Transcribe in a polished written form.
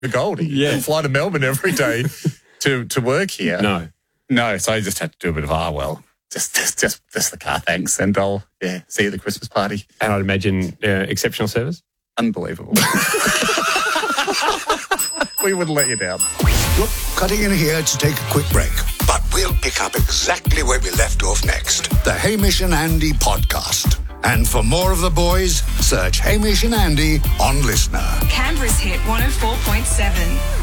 Goldie. Yeah. Fly to Melbourne every day to work here. No, so I just had to do a bit of, just the car, thanks. And I'll, see you at the Christmas party. And I'd imagine exceptional service? Unbelievable. We wouldn't let you down. Look, cutting in here to take a quick break. But we'll pick up exactly where we left off next. The Hamish and Andy podcast. And for more of the boys, search Hamish and Andy on Listener. Canberra's hit 104.7.